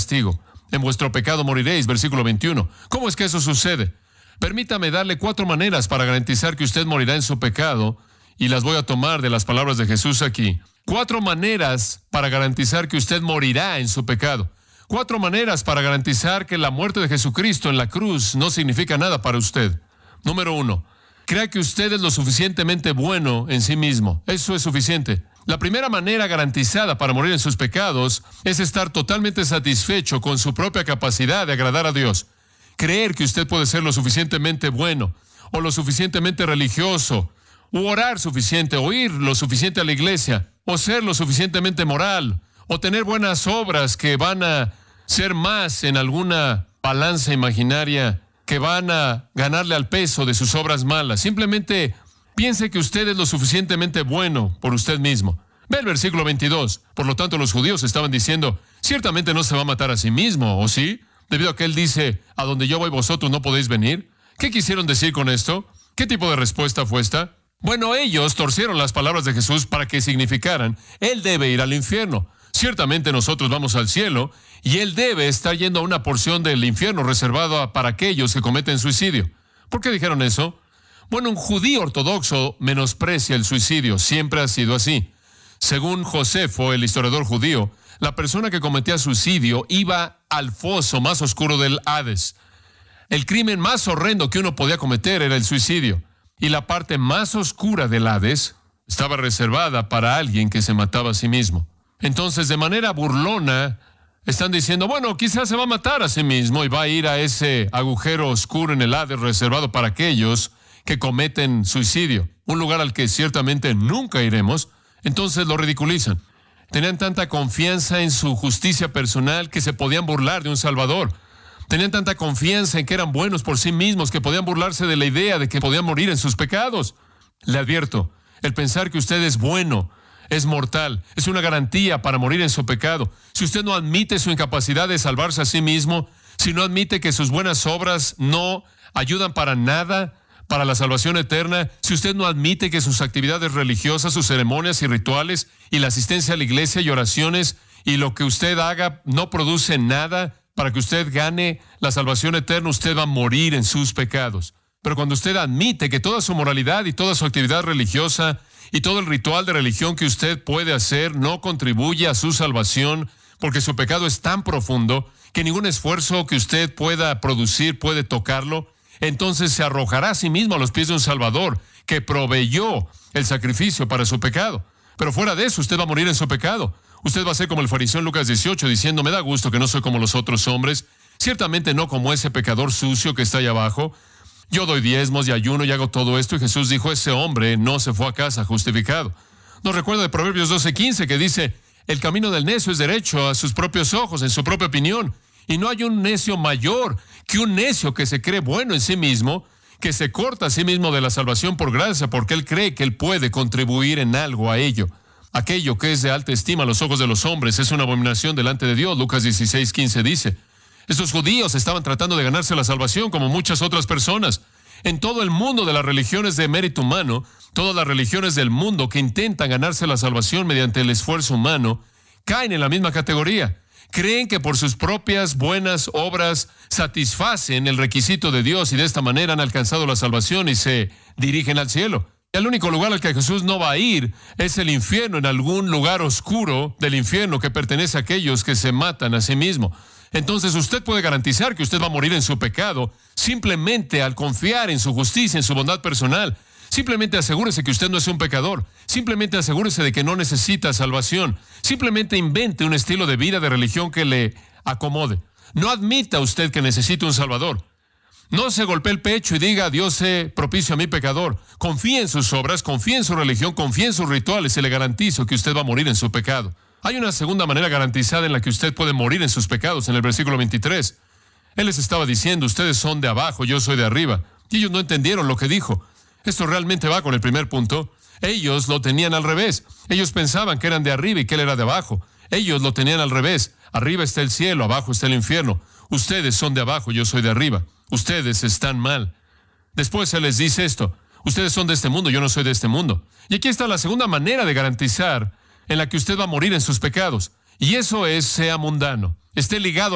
castigo. En vuestro pecado moriréis, versículo 21. ¿Cómo es que eso sucede? Permítame darle 4 maneras para garantizar que usted morirá en su pecado, y las voy a tomar de las palabras de Jesús aquí. 4 maneras para garantizar que usted morirá en su pecado. 4 maneras para garantizar que la muerte de Jesucristo en la cruz no significa nada para usted. Número 1. Crea que usted es lo suficientemente bueno en sí mismo. Eso es suficiente. La primera manera garantizada para morir en sus pecados es estar totalmente satisfecho con su propia capacidad de agradar a Dios. Creer que usted puede ser lo suficientemente bueno, o lo suficientemente religioso, o orar suficiente, o ir lo suficiente a la iglesia, o ser lo suficientemente moral, o tener buenas obras que van a ser más en alguna balanza imaginaria, que van a ganarle al peso de sus obras malas. Simplemente piense que usted es lo suficientemente bueno por usted mismo. Ve el versículo 22. Por lo tanto, los judíos estaban diciendo, ciertamente no se va a matar a sí mismo, ¿o sí? Debido a que él dice, a donde yo voy vosotros no podéis venir. ¿Qué quisieron decir con esto? ¿Qué tipo de respuesta fue esta? Bueno, ellos torcieron las palabras de Jesús para que significaran, él debe ir al infierno. Ciertamente nosotros vamos al cielo, y él debe estar yendo a una porción del infierno reservada para aquellos que cometen suicidio. ¿Por qué dijeron eso? Bueno, un judío ortodoxo menosprecia el suicidio. Siempre ha sido así. Según Josefo, el historiador judío, la persona que cometía suicidio iba al foso más oscuro del Hades. El crimen más horrendo que uno podía cometer era el suicidio. Y la parte más oscura del Hades estaba reservada para alguien que se mataba a sí mismo. Entonces, de manera burlona, están diciendo, bueno, quizás se va a matar a sí mismo y va a ir a ese agujero oscuro en el Hades reservado para aquellos que cometen suicidio, un lugar al que ciertamente nunca iremos. Entonces lo ridiculizan. Tenían tanta confianza en su justicia personal que se podían burlar de un Salvador. Tenían tanta confianza en que eran buenos por sí mismos que podían burlarse de la idea de que podían morir en sus pecados. Le advierto, el pensar que usted es bueno es mortal, es una garantía para morir en su pecado. Si usted no admite su incapacidad de salvarse a sí mismo, si no admite que sus buenas obras no ayudan para nada para la salvación eterna, si usted no admite que sus actividades religiosas, sus ceremonias y rituales, y la asistencia a la iglesia y oraciones, y lo que usted haga no produce nada para que usted gane la salvación eterna, usted va a morir en sus pecados. Pero cuando usted admite que toda su moralidad y toda su actividad religiosa y todo el ritual de religión que usted puede hacer no contribuye a su salvación, porque su pecado es tan profundo que ningún esfuerzo que usted pueda producir puede tocarlo, entonces se arrojará a sí mismo a los pies de un Salvador que proveyó el sacrificio para su pecado. Pero fuera de eso, usted va a morir en su pecado. Usted va a ser como el fariseo en Lucas 18, diciendo, me da gusto que no soy como los otros hombres, ciertamente no como ese pecador sucio que está allá abajo. Yo doy diezmos y ayuno y hago todo esto. Y Jesús dijo, ese hombre no se fue a casa justificado. Nos recuerda de Proverbios 12:15 que dice, el camino del necio es derecho a sus propios ojos, en su propia opinión. Y no hay un necio mayor que un necio que se cree bueno en sí mismo, que se corta a sí mismo de la salvación por gracia, porque él cree que él puede contribuir en algo a ello. Aquello que es de alta estima a los ojos de los hombres es una abominación delante de Dios. Lucas 16:15 dice. Estos judíos estaban tratando de ganarse la salvación como muchas otras personas. En todo el mundo de las religiones de mérito humano, todas las religiones del mundo que intentan ganarse la salvación mediante el esfuerzo humano, caen en la misma categoría. Creen que por sus propias buenas obras satisfacen el requisito de Dios y de esta manera han alcanzado la salvación y se dirigen al cielo. El único lugar al que Jesús no va a ir es el infierno, en algún lugar oscuro del infierno que pertenece a aquellos que se matan a sí mismos. Entonces usted puede garantizar que usted va a morir en su pecado simplemente al confiar en su justicia, en su bondad personal. Simplemente asegúrese que usted no es un pecador. Simplemente asegúrese de que no necesita salvación. Simplemente invente un estilo de vida, de religión que le acomode. No admita usted que necesite un Salvador. No se golpee el pecho y diga, Dios sé propicio a mi pecador. Confíe en sus obras, confíe en su religión, confíe en sus rituales y le garantizo que usted va a morir en su pecado. Hay una segunda manera garantizada en la que usted puede morir en sus pecados, en el versículo 23. Él les estaba diciendo, ustedes son de abajo, yo soy de arriba. Y ellos no entendieron lo que dijo. Esto realmente va con el primer punto. Ellos lo tenían al revés. Ellos pensaban que eran de arriba y que él era de abajo. Ellos lo tenían al revés. Arriba está el cielo, abajo está el infierno. Ustedes son de abajo, yo soy de arriba. Ustedes están mal. Después él les dice esto. Ustedes son de este mundo, yo no soy de este mundo. Y aquí está la segunda manera de garantizar en la que usted va a morir en sus pecados. Y eso es, sea mundano. Esté ligado